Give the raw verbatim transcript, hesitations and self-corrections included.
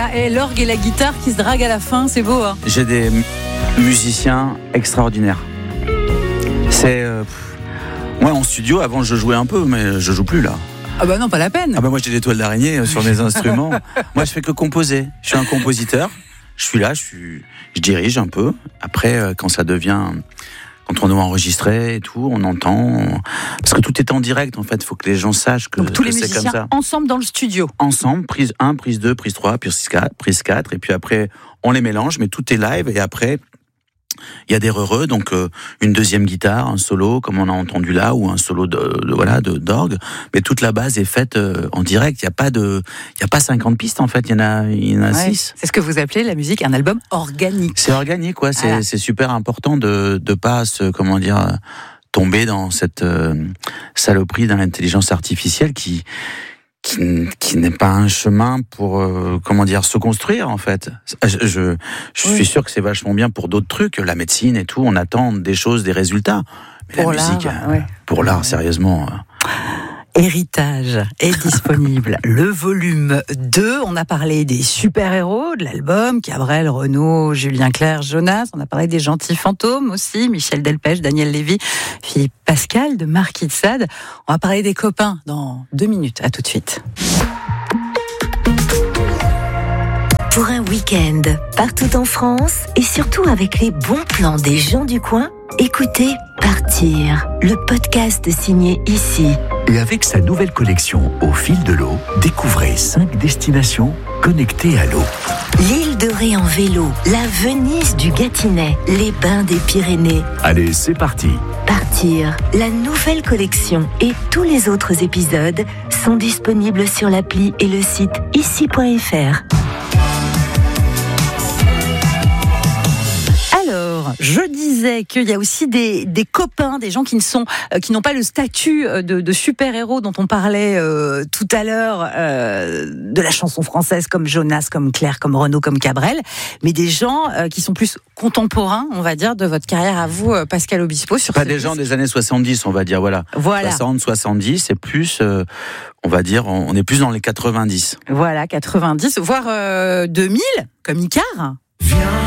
Ah, et l'orgue et la guitare qui se draguent à la fin, c'est beau, hein. J'ai des m- musiciens extraordinaires. C'est... Euh, moi, en studio, avant, je jouais un peu, mais je joue plus, là. Ah bah non, pas la peine. Ah bah moi, j'ai des toiles d'araignée sur mes instruments. Moi, je fais que composer. Je suis un compositeur. Je suis là, je, suis, je dirige un peu. Après, quand ça devient... Quand on doit enregistrer et tout, on entend... Parce que tout est en direct, en fait. Il faut que les gens sachent que, Donc, tous que les c'est musiciens comme ça. ensemble dans le studio. Ensemble, prise un, prise deux, prise trois, prise quatre, prise quatre. Et puis après, on les mélange, mais tout est live. Et après, il y a des re-re, donc euh, une deuxième guitare, un solo, comme on a entendu là, ou un solo de, de voilà de d'orgue. Mais toute la base est faite euh, en direct. Il y a pas de, il y a pas cinquante pistes en fait. Il y en a, il y en a Ouais. six. C'est ce que vous appelez la musique un album organique. C'est organique, quoi. C'est Voilà. c'est super important de de pas se comment dire euh, tomber dans cette euh, saloperie de l'intelligence artificielle qui qui, qui n'est pas un chemin pour euh, comment dire se construire en fait. Je, je, je Oui. suis sûr que c'est vachement bien pour d'autres trucs, la médecine et tout. On attend des choses, des résultats. Mais Pour la musique, l'art, euh, ouais. pour l'art, sérieusement. euh, Héritage est disponible. Le volume deux, on a parlé des super-héros de l'album, Cabrel, Renaud, Julien Clerc, Jonas. On a parlé des gentils fantômes aussi, Michel Delpech, Daniel Lévy, Philippe Pascal de Marquis de Sade. On va parler des copains dans deux minutes. À tout de suite. Pour un week-end, partout en France et surtout avec les bons plans des gens du coin, écoutez Partir, le podcast signé Ici. Et avec sa nouvelle collection Au fil de l'eau, découvrez cinq destinations connectées à l'eau. L'île de Ré en vélo, la Venise du Gâtinais, les bains des Pyrénées. Allez, c'est parti. Partir, la nouvelle collection et tous les autres épisodes sont disponibles sur l'appli et le site ici point f r. Alors, je disais qu'il y a aussi des, des copains, des gens qui ne sont, euh, qui n'ont pas le statut de, de super-héros dont on parlait euh, tout à l'heure euh, de la chanson française, comme Jonas, comme Claire, comme Renaud, comme Cabrel, mais des gens euh, qui sont plus contemporains, on va dire, de votre carrière à vous, euh, Pascal Obispo. Sur Pas ce des disque. gens des années soixante-dix, on va dire, voilà. Voilà. soixante, soixante-dix, c'est plus, euh, on va dire, on est plus dans les quatre-vingt-dix. Voilà, quatre-vingt-dix, voire euh, deux mille, comme Icar. Viens.